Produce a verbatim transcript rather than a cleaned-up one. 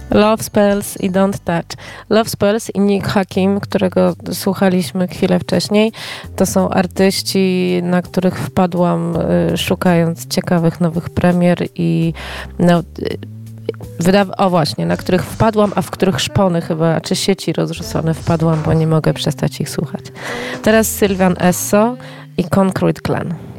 Love Spells i Don't Touch. Love Spells i Nick Hakim, którego słuchaliśmy chwilę wcześniej, to są artyści, na których wpadłam y, szukając ciekawych nowych premier i no, y, wydaw- o właśnie, na których wpadłam, a w których szpony chyba, czy sieci rozrzucone wpadłam, bo nie mogę przestać ich słuchać. Teraz Sylwian Esso i Concrete Clan.